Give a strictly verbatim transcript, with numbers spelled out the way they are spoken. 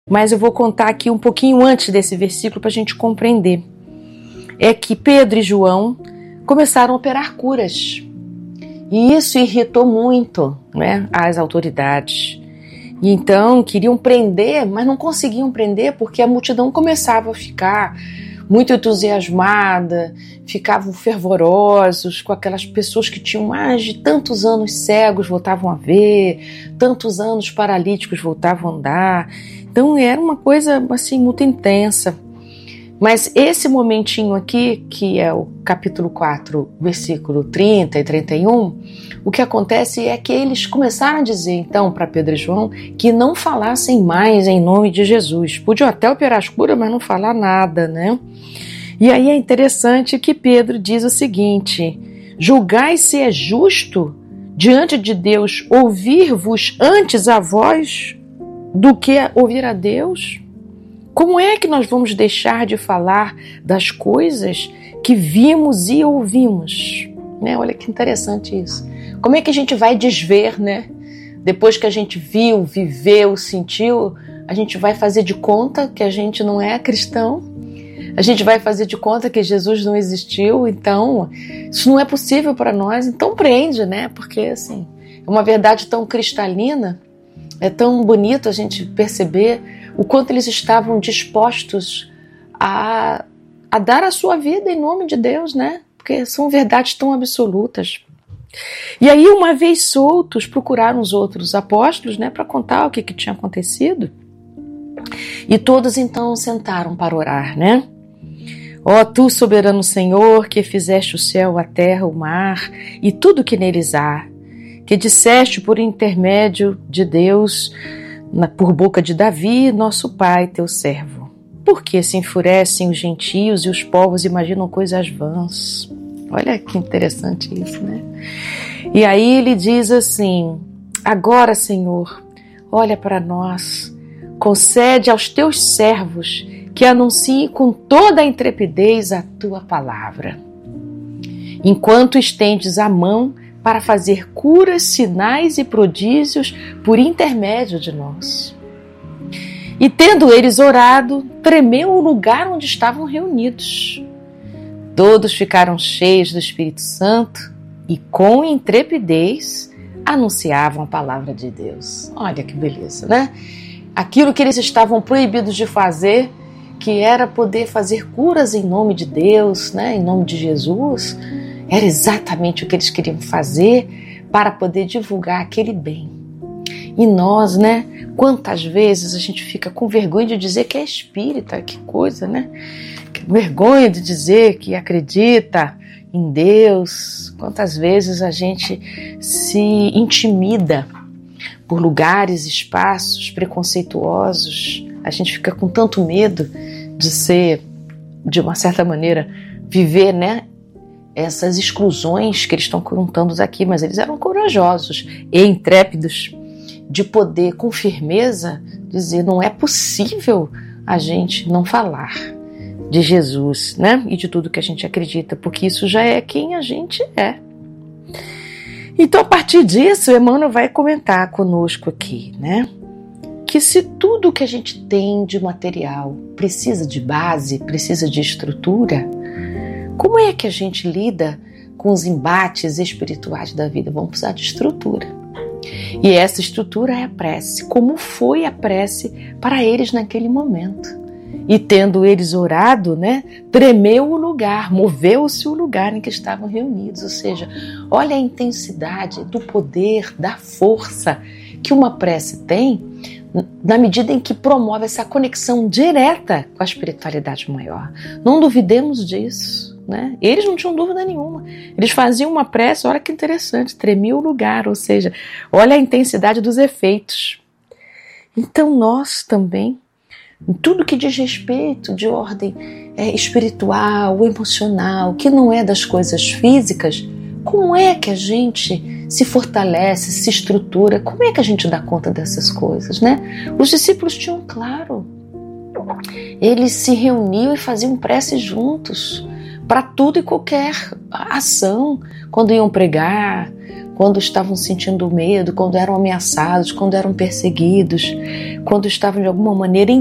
mas eu vou contar aqui um pouquinho antes desse versículo para a gente compreender. É que Pedro e João começaram a operar curas. E isso irritou muito, né, as autoridades. E então queriam prender, mas não conseguiam prender porque a multidão começava a ficar muito entusiasmada, ficavam fervorosos com aquelas pessoas que tinham mais de tantos anos cegos voltavam a ver, tantos anos paralíticos voltavam a andar. Então era uma coisa assim muito intensa. Mas esse momentinho aqui, que é o capítulo quatro, versículo trinta e trinta e um, o que acontece é que eles começaram a dizer, então, para Pedro e João, que não falassem mais em nome de Jesus. Podiam até operar as curas, mas não falar nada, né? E aí é interessante que Pedro diz o seguinte: julgai se é justo diante de Deus ouvir-vos antes a voz do que ouvir a Deus? Como é que nós vamos deixar de falar das coisas que vimos e ouvimos? Né? Olha que interessante isso. Como é que a gente vai desver, né? Depois que a gente viu, viveu, sentiu, a gente vai fazer de conta que a gente não é cristão? A gente vai fazer de conta que Jesus não existiu? Então, isso não é possível para nós. Então prende, né? Porque, assim, é uma verdade tão cristalina, é tão bonito a gente perceber o quanto eles estavam dispostos a, a dar a sua vida em nome de Deus, né? Porque são verdades tão absolutas. E aí, uma vez soltos, procuraram os outros apóstolos, né, para contar o que, que tinha acontecido. E todos então sentaram para orar, né? Ó tu, soberano Senhor, que fizeste o céu, a terra, o mar e tudo que neles há, que disseste por intermédio de Deus, na, por boca de Davi, nosso pai, teu servo. Por que se enfurecem os gentios e os povos imaginam coisas vãs? Olha que interessante isso, né? E aí ele diz assim: agora, Senhor, olha para nós, concede aos teus servos que anunciem com toda a intrepidez a tua palavra, enquanto estendes a mão para fazer curas, sinais e prodígios por intermédio de nós. E tendo eles orado, tremeu o lugar onde estavam reunidos. Todos ficaram cheios do Espírito Santo e com intrepidez anunciavam a palavra de Deus. Olha que beleza, né? Aquilo que eles estavam proibidos de fazer, que era poder fazer curas em nome de Deus, né? Em nome de Jesus, era exatamente o que eles queriam fazer para poder divulgar aquele bem. E nós, né? Quantas vezes a gente fica com vergonha de dizer que é espírita, que coisa, né? Que vergonha de dizer que acredita em Deus. Quantas vezes a gente se intimida por lugares, espaços preconceituosos. A gente fica com tanto medo de ser, de uma certa maneira, viver, né? Essas exclusões que eles estão contando aqui, mas eles eram corajosos e intrépidos de poder, com firmeza, dizer: não é possível a gente não falar de Jesus, né? E de tudo que a gente acredita, porque isso já é quem a gente é. Então, a partir disso, Emmanuel vai comentar conosco aqui, né? Que se tudo que a gente tem de material precisa de base, precisa de estrutura, como é que a gente lida com os embates espirituais da vida? Vamos precisar de estrutura. E essa estrutura é a prece. Como foi a prece para eles naquele momento? E tendo eles orado, né, tremeu o lugar, moveu-se o lugar em que estavam reunidos. Ou seja, olha a intensidade do poder, da força que uma prece tem, na medida em que promove essa conexão direta com a espiritualidade maior. Não duvidemos disso. Né? Eles não tinham dúvida nenhuma. Eles faziam uma prece, olha que interessante, tremia o lugar, ou seja, olha a intensidade dos efeitos. Então nós também, em tudo que diz respeito de ordem é, espiritual, emocional, que não é das coisas físicas, como é que a gente se fortalece, se estrutura, como é que a gente dá conta dessas coisas, né? Os discípulos tinham claro, eles se reuniam e faziam prece juntos, para tudo e qualquer ação, quando iam pregar, quando estavam sentindo medo, quando eram ameaçados, quando eram perseguidos, quando estavam de alguma maneira em